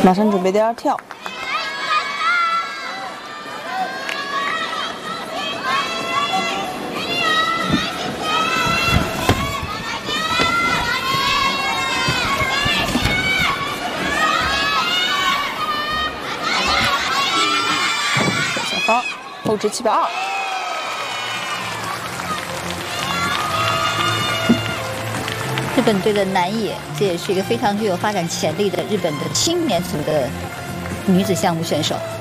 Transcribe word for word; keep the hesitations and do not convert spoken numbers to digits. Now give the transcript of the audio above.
马上准备第二跳。小方后直七百二。 日本队的南野，这也是一个非常具有发展潜力的日本的青年组的女子项目选手。